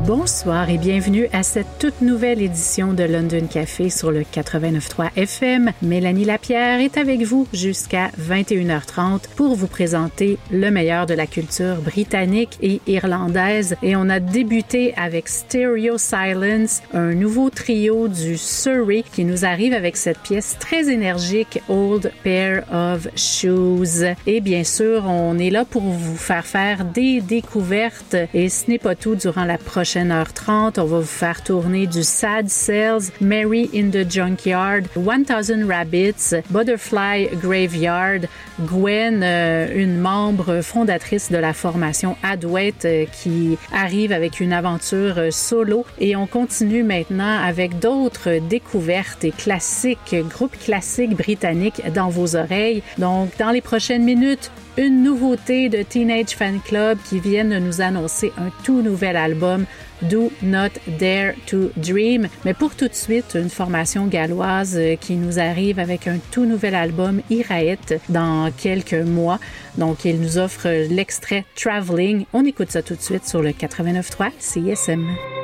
Bonsoir et bienvenue à cette toute nouvelle édition de London Café sur le 89.3 FM. Mélanie Lapierre est avec vous jusqu'à 21h30 pour vous présenter le meilleur de la culture britannique et irlandaise. Et on a débuté avec Stereo Silence, un nouveau trio du Surrey qui nous arrive avec cette pièce très énergique, Old Pair of Shoes. Et bien sûr, on est là pour vous faire des découvertes et ce n'est pas tout durant la prochaine heure 30. On va vous faire tourner du Sad Cells, Mary in the Junkyard, 1000 Rabbits, Butterfly Graveyard, Gwen, une membre fondatrice de la formation Adwaite qui arrive avec une aventure solo. Et on continue maintenant avec d'autres découvertes et classiques, groupes classiques britanniques dans vos oreilles. Donc, dans les prochaines minutes, une nouveauté de Teenage Fan Club qui viennent de nous annoncer un tout nouvel album, Do Not Dare to Dream. Mais pour tout de suite, une formation galloise qui nous arrive avec un tout nouvel album, Iraet, dans quelques mois. Donc, il nous offre l'extrait Traveling. On écoute ça tout de suite sur le 89.3 CISM.